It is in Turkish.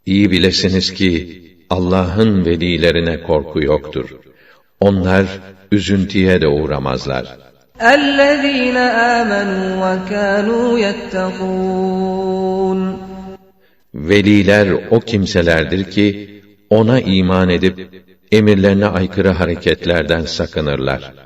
İyi bilesiniz ki Allah'ın velilerine korku yoktur. Onlar üzüntüye de uğramazlar. اَلَّذ۪ينَ آمَنُوا وَكَانُوا يَتَّقُونَ Veliler o kimselerdir ki ona iman edip emirlerine aykırı hareketlerden sakınırlar.